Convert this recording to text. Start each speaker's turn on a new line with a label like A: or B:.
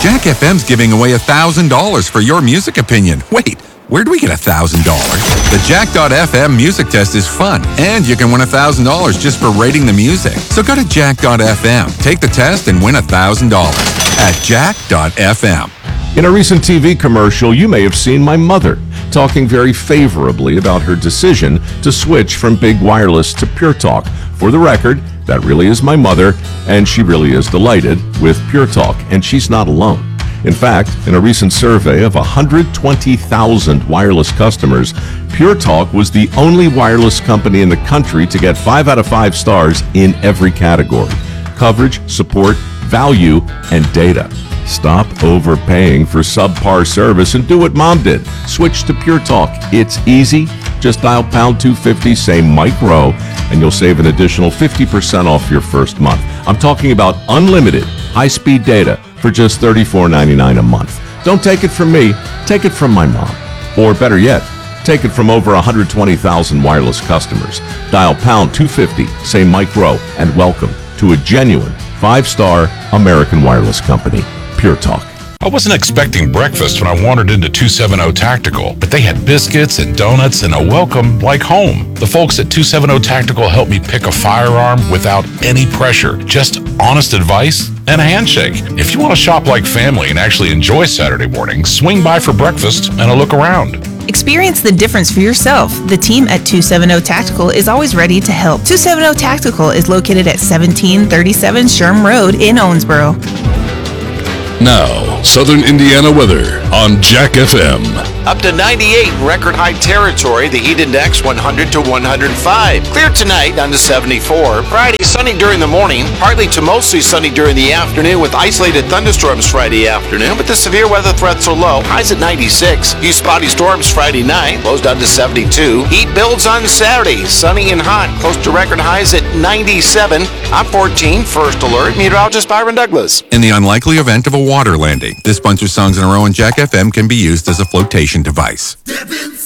A: Jack FM's giving away $1,000 for your music opinion. Wait, where'd we get $1,000? The Jack.fm music test is fun, and you can win $1,000 just for rating the music. So go to Jack.fm, take the test, and win $1,000 at Jack.fm.
B: In a recent TV commercial, you may have seen my mother talking very favorably about her decision to switch from Big Wireless to Pure Talk. For the record, that really is my mother, and she really is delighted with Pure Talk, and she's not alone. In fact, in a recent survey of 120,000 wireless customers, Pure Talk was the only wireless company in the country to get 5 out of 5 stars in every category: coverage, support, value, and data. Stop overpaying for subpar service and do what Mom did. Switch to Pure Talk. It's easy. Just dial pound 250, say Mike Rowe, and you'll save an additional 50% off your first month. I'm talking about unlimited high-speed data for just $34.99 a month. Don't take it from me. Take it from my mom. Or better yet, take it from over 120,000 wireless customers. Dial pound 250, say Mike Rowe, and welcome to a genuine 5-star American wireless company. Pure Talk.
C: I wasn't expecting breakfast when I wandered into 270 Tactical, but they had biscuits and donuts and a welcome like home. The folks at 270 Tactical helped me pick a firearm without any pressure, just honest advice and a handshake. If you want to shop like family and actually enjoy Saturday mornings, swing by for breakfast and a look around.
D: Experience the difference for yourself. The team at 270 Tactical is always ready to help. 270 Tactical is located at 1737 Sherm Road in Owensboro.
E: Now, Southern Indiana weather on Jack FM.
F: Up to 98 record high territory. The heat index 100 to 105. Clear tonight down to 74. Friday sunny during the morning. Partly to mostly sunny during the afternoon with isolated thunderstorms Friday afternoon. But the severe weather threats are low. Highs at 96. Few spotty storms Friday night. Lows down to 72. Heat builds on Saturday. Sunny and hot. Close to record highs at 97. I'm 14. First alert. Meteorologist Byron Douglas.
A: In the unlikely event of a water landing, this bunch of songs in a row on Jack FM can be used as a flotation device.